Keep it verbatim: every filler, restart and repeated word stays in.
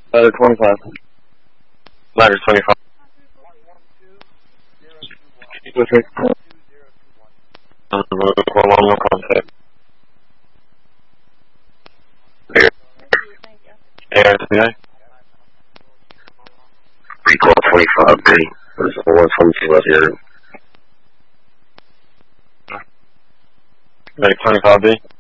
Ladder twenty-five. Ladder twenty-five. One more contact. Here. Air to the eye. Recall twenty-five B. There's one twenty-two out here. Ready, twenty-five B.